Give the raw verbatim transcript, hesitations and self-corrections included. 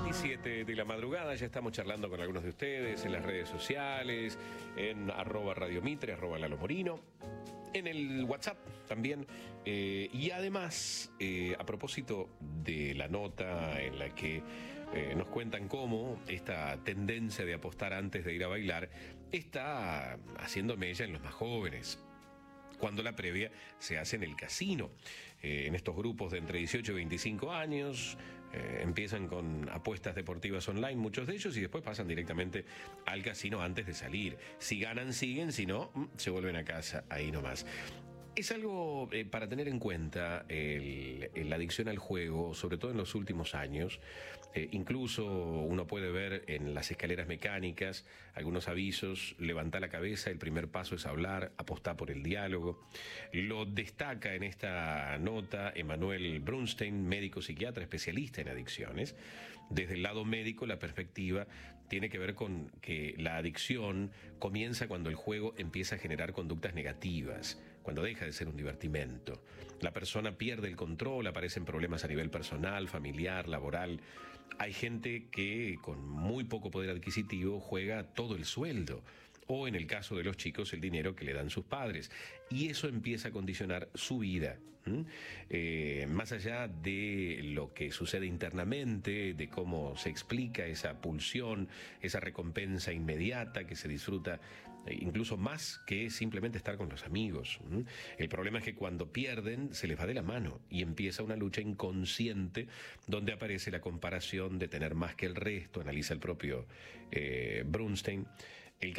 veintisiete de la madrugada, ya estamos charlando con algunos de ustedes en las redes sociales, en arroba Radio Mitre, arroba Lalo Morino, en el WhatsApp también. Eh, y además, eh, a propósito de la nota en la que eh, nos cuentan cómo esta tendencia de apostar antes de ir a bailar está haciendo mella en los más jóvenes, cuando la previa se hace en el casino. Eh, en estos grupos de entre dieciocho y veinticinco años, eh, empiezan con apuestas deportivas online, muchos de ellos, y después pasan directamente al casino antes de salir. Si ganan, siguen, si no, se vuelven a casa, ahí nomás. Es algo eh, para tener en cuenta el, el, la adicción al juego, sobre todo en los últimos años. Eh, incluso uno puede ver en las escaleras mecánicas algunos avisos: levanta la cabeza, el primer paso es hablar, apostá por el diálogo. Lo destaca en esta nota Emanuel Brunstein, médico psiquiatra especialista en adicciones. Desde el lado médico, la perspectiva tiene que ver con que la adicción comienza cuando el juego empieza a generar conductas negativas, cuando deja de ser un divertimento. La persona pierde el control, aparecen problemas a nivel personal, familiar, laboral. Hay gente que con muy poco poder adquisitivo juega todo el sueldo, o en el caso de los chicos, el dinero que le dan sus padres. Y eso empieza a condicionar su vida. ¿Mm? Eh, más allá de lo que sucede internamente, de cómo se explica esa pulsión, esa recompensa inmediata que se disfruta eh, incluso más que simplemente estar con los amigos. ¿Mm? El problema es que cuando pierden se les va de la mano y empieza una lucha inconsciente donde aparece la comparación de tener más que el resto, analiza el propio eh, Brunstein.